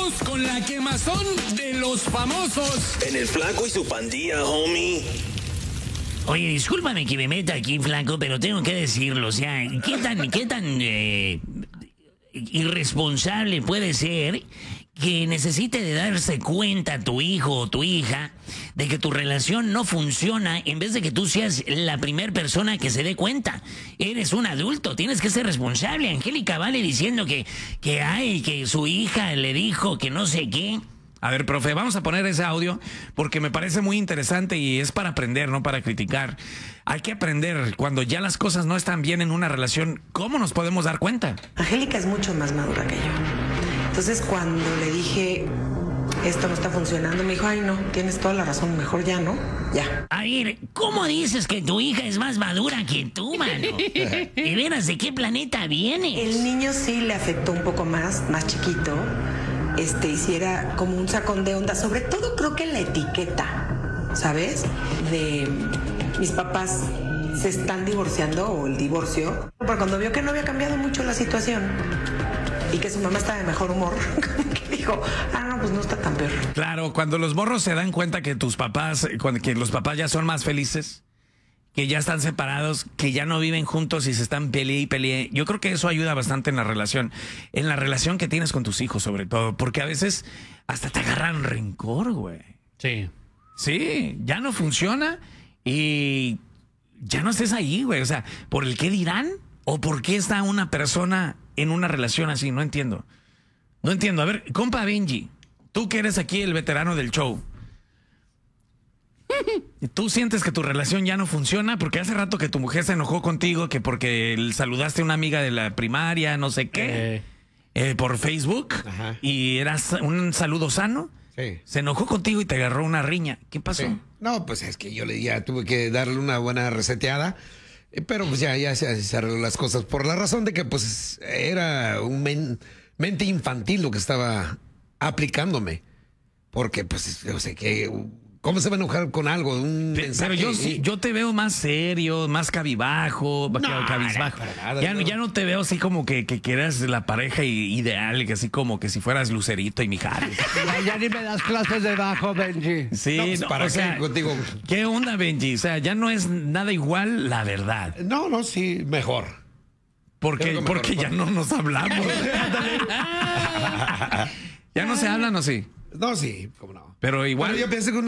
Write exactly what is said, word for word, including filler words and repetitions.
Regresamos con la quemazón de los famosos. En el Flaco y su pandilla, homie. Oye, discúlpame que me meta aquí, Flaco, pero tengo que decirlo. O sea, ¿qué tan, qué tan eh, irresponsable puede ser que necesite de darse cuenta tu hijo o tu hija de que tu relación no funciona en vez de que tú seas la primera persona que se dé cuenta? Eres un adulto, tienes que ser responsable. Angélica Vale diciendo que, que, ay, que su hija le dijo que no sé qué. A ver, profe, vamos a poner ese audio porque me parece muy interesante y es para aprender, no para criticar. Hay que aprender cuando ya las cosas no están bien en una relación. ¿Cómo nos podemos dar cuenta? Angélica es mucho más madura que yo. Entonces, cuando le dije, esto no está funcionando, me dijo, ay, no, tienes toda la razón, mejor ya, ¿no? Ya. A ver, ¿cómo dices que tu hija es más madura que tú, mano? ¿De veras de qué planeta vienes? El niño sí le afectó un poco más, más chiquito. Este, hiciera como un sacón de onda, sobre todo creo que la etiqueta, ¿sabes? De mis papás se están divorciando o el divorcio, pero cuando vio que no había cambiado mucho la situación y que su mamá estaba de mejor humor, como que dijo, ah, no, pues no está tan peor. Claro, cuando los morros se dan cuenta que tus papás, cuando, que los papás ya son más felices, que ya están separados, que ya no viven juntos y se están peleé y peleé. Yo creo que eso ayuda bastante en la relación, en la relación que tienes con tus hijos sobre todo, porque a veces hasta te agarran rencor, güey. Sí. Sí, ya no funciona y ya no estés ahí, güey. O sea, ¿por el qué dirán? ¿O por qué está una persona en una relación así? No entiendo. No entiendo. A ver, compa Benji, tú que eres aquí el veterano del show, ¿tú sientes que tu relación ya no funciona? Porque hace rato que tu mujer se enojó contigo, que porque saludaste a una amiga de la primaria, no sé qué, eh. Eh, por Facebook, ajá, y eras un saludo sano. Sí. Se enojó contigo y te agarró una riña. ¿Qué pasó? Sí. No, pues es que yo le ya tuve que darle una buena reseteada, eh, pero pues ya, ya se, se arregló las cosas por la razón de que pues era un men, mente infantil lo que estaba aplicándome. Porque pues yo sé que... ¿Cómo se va a enojar con algo? Un pero, mensaje, pero yo, sí. yo te veo más serio, más cabibajo, no, cabizbajo. No, nada, ya, no. ya no te veo así como que, que, que eras la pareja ideal, que así como que si fueras Lucerito y Mijares. Ya, ya ni me das clases de bajo, Benji. Sí, no, pues, no, ¿para o qué sea, contigo? ¿Qué onda, Benji? O sea, ya no es nada igual la verdad. No, no, sí, mejor. Porque, mejor, porque mejor. ya no nos hablamos. ¿Ya no se hablan o sí? No, sí, cómo no. Pero igual... Bueno, yo pienso que una